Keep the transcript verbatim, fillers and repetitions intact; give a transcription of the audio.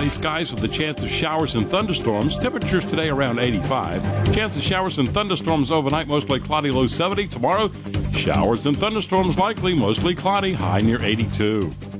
cloudy skies with a chance of showers and thunderstorms. Temperatures today around eighty-five. Chance of showers and thunderstorms overnight, mostly cloudy, low seventy. Tomorrow, showers and thunderstorms likely, mostly cloudy, high near eighty-two.